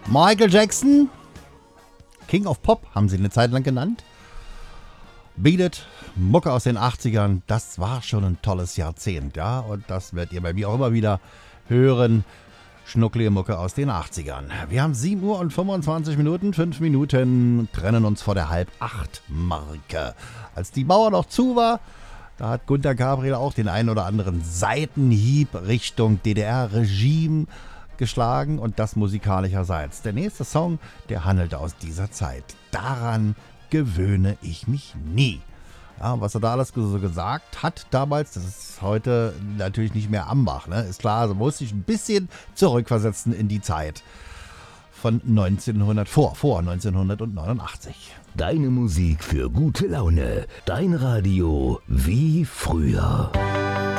Michael Jackson, King of Pop, haben sie eine Zeit lang genannt. Beat It, Mucke aus den 80ern, das war schon ein tolles Jahrzehnt, ja. Und das werdet ihr bei mir auch immer wieder hören. Schnucklige Mucke aus den 80ern. Wir haben 7 Uhr und 25 Minuten, 5 Minuten trennen uns vor der Halb-8-Marke. Als die Mauer noch zu war, da hat Günter Gabriel auch den einen oder anderen Seitenhieb Richtung DDR-Regime geschlagen und das musikalischerseits. Der nächste Song, der handelte aus dieser Zeit. Daran gewöhne ich mich nie. Ja, was er da alles so gesagt hat damals, das ist heute natürlich nicht mehr Ambach, ne? Ist klar, also muss ich ein bisschen zurückversetzen in die Zeit von vor 1989. Deine Musik für gute Laune, dein Radio wie früher.